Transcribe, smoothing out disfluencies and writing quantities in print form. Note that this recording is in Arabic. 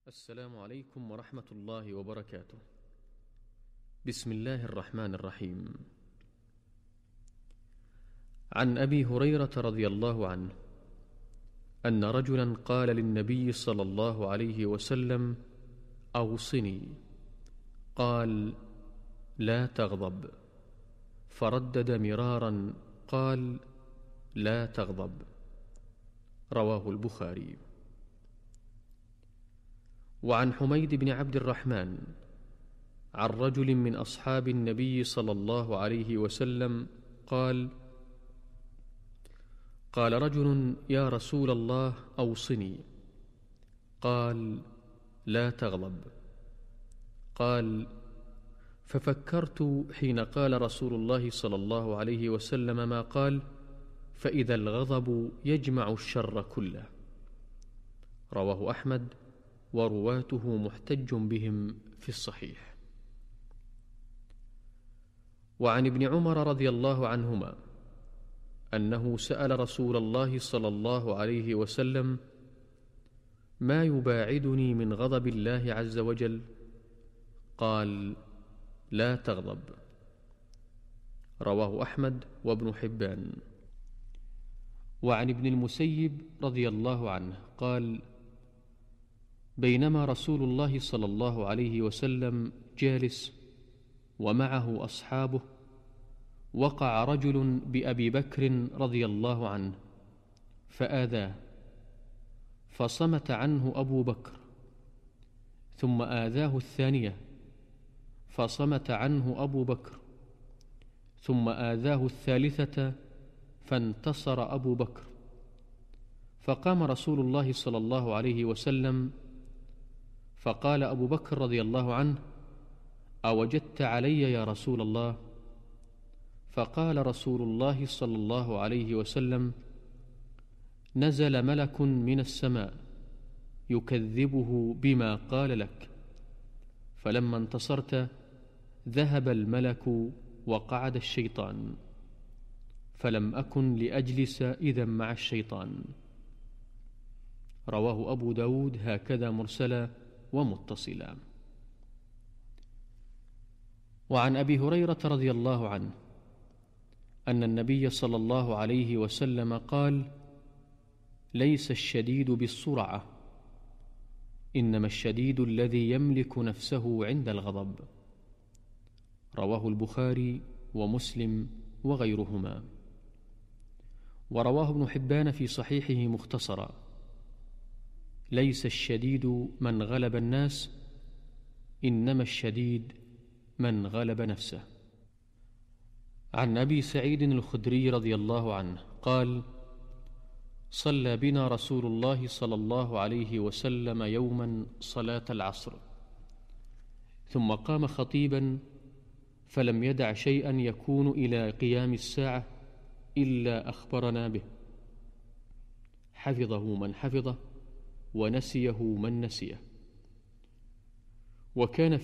السلام عليكم ورحمة الله وبركاته. بسم الله الرحمن الرحيم. عن أبي هريرة رضي الله عنه أن رجلا قال للنبي صلى الله عليه وسلم: أوصني. قال: لا تغضب. فردد مرارا قال: لا تغضب. رواه البخاري. وعن حميد بن عبد الرحمن عن رجل من أصحاب النبي صلى الله عليه وسلم قال: قال رجل: يا رسول الله أوصني. قال: لا تغضب. قال: ففكرت حين قال رسول الله صلى الله عليه وسلم ما قال، فإذا الغضب يجمع الشر كله. رواه أحمد، ورواته محتج بهم في الصحيح. وعن ابن عمر رضي الله عنهما أنه سأل رسول الله صلى الله عليه وسلم: ما يباعدني من غضب الله عز وجل؟ قال: لا تغضب. رواه أحمد وابن حبان. وعن ابن المسيب رضي الله عنه قال: بينما رسول الله صلى الله عليه وسلم جالس ومعه أصحابه، وقع رجل بأبي بكر رضي الله عنه فآذاه، فصمت عنه أبو بكر، ثم آذاه الثانية فصمت عنه أبو بكر، ثم آذاه الثالثة فانتصر أبو بكر. فقام رسول الله صلى الله عليه وسلم فقال أبو بكر رضي الله عنه: أوجدت علي يا رسول الله؟ فقال رسول الله صلى الله عليه وسلم: نزل ملك من السماء يكذبه بما قال لك، فلما انتصرت ذهب الملك وقعد الشيطان، فلم أكن لأجلس إذا مع الشيطان. رواه أبو داود هكذا مرسلا ومتصلا. وعن أبي هريرة رضي الله عنه أن النبي صلى الله عليه وسلم قال: ليس الشديد بالسرعة، إنما الشديد الذي يملك نفسه عند الغضب. رواه البخاري ومسلم وغيرهما. ورواه ابن حبان في صحيحه مختصرا: ليس الشديد من غلب الناس، إنما الشديد من غلب نفسه. عن أبي سعيد الخدري رضي الله عنه قال: صلى بنا رسول الله صلى الله عليه وسلم يوما صلاة العصر، ثم قام خطيبا فلم يدع شيئا يكون إلى قيام الساعة إلا أخبرنا به، حفظه من حفظه ونسيه من نسيه. وكان